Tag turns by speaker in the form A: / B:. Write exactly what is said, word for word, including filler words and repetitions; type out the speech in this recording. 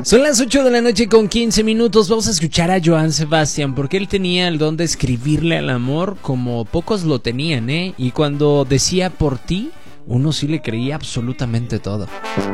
A: Son las ocho de la noche con quince minutos. Vamos a escuchar a Joan Sebastián, porque él tenía el don de escribirle al amor como pocos lo tenían, ¿eh? Y cuando decía por ti, uno sí le creía absolutamente todo.